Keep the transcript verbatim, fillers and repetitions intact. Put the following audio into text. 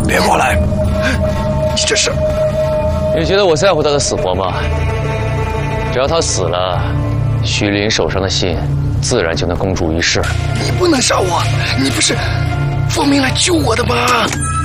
别过来！你这是…… 你觉得我在乎他的死活吗？只要他死了，徐林手上的信自然就能公诸于世。 你不能杀我！你不是奉命来救我的吗？